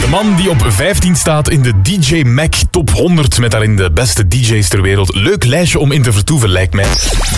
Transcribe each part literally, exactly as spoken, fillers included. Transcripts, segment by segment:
man die op vijftien staat in de D J Mag Top honderd met daarin de beste D J's ter wereld. Leuk lijstje om in te vertoeven, lijkt mij.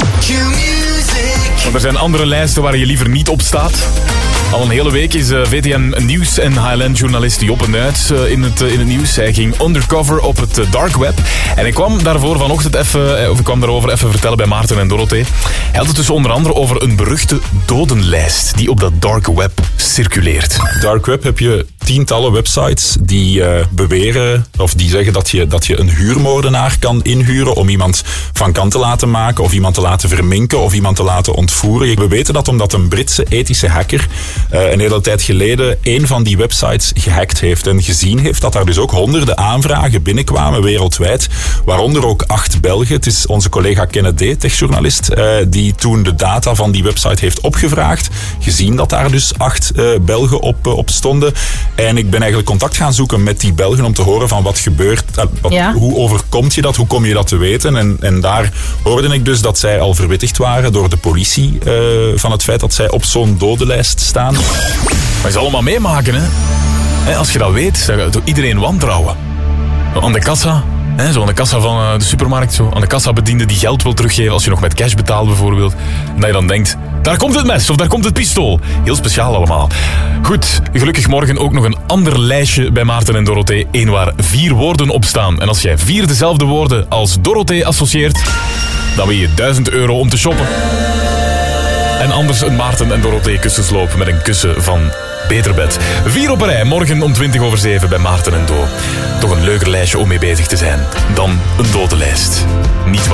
Want er zijn andere lijsten waar je liever niet op staat. Al een hele week is uh, V T M Nieuws en Highland-journalist Joppe Nuits uh, in, het, uh, in het nieuws. Hij ging undercover op het uh, dark web. En ik kwam daarvoor vanochtend even, of ik kwam daarover even vertellen bij Maarten en Dorothee. Hij had het dus onder andere over een beruchte dodenlijst die op dat dark web circuleert. Dark web heb je tientallen websites die uh, beweren of die zeggen dat je, dat je een huurmoordenaar kan inhuren om iemand van kant te laten maken of iemand te laten verminken of iemand te laten ontvoeren. We weten dat omdat een Britse ethische hacker uh, een hele tijd geleden een van die websites gehackt heeft en gezien heeft dat daar dus ook honderden aanvragen binnenkwamen wereldwijd, waaronder ook acht Belgen. Het is onze collega Kennedy, techjournalist, uh, die toen de data van die website heeft opgevraagd, gezien dat daar dus acht uh, Belgen op, uh, op stonden. En ik ben eigenlijk contact gaan zoeken met die Belgen om te horen van wat gebeurt, wat, ja. hoe overkomt je dat, hoe kom je dat te weten. En, en daar hoorde ik dus dat zij al verwittigd waren door de politie uh, van het feit dat zij op zo'n dodenlijst staan. Maar je zal allemaal meemaken, hè. He, als je dat weet, dan gaat iedereen wantrouwen. Aan de kassa, he, zo aan de kassa van uh, de supermarkt, zo aan de kassa bediende die geld wil teruggeven als je nog met cash betaalt bijvoorbeeld. En dat je dan denkt, daar komt het mes of daar komt het pistool. Heel speciaal allemaal. Goed, gelukkig morgen ook nog een ander lijstje bij Maarten en Dorothee. Eén waar vier woorden op staan. En als jij vier dezelfde woorden als Dorothee associeert, dan win je duizend euro om te shoppen. En anders een Maarten en Dorothee kussensloop met een kussen van Beterbed. Vier op een rij, morgen om twintig over zeven bij Maarten en Do. Toch een leuker lijstje om mee bezig te zijn dan een dodenlijst. Niet